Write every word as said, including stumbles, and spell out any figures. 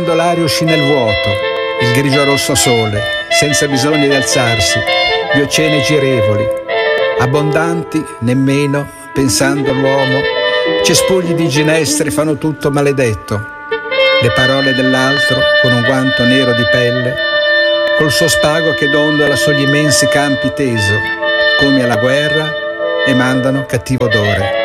L'ariusci nel vuoto, il grigio rosso sole, senza bisogno di alzarsi, gli oceani girevoli, abbondanti nemmeno, pensando l'uomo, cespugli di ginestre fanno tutto maledetto, le parole dell'altro con un guanto nero di pelle, col suo spago che dondola sugli immensi campi teso, come alla guerra, e mandano cattivo odore.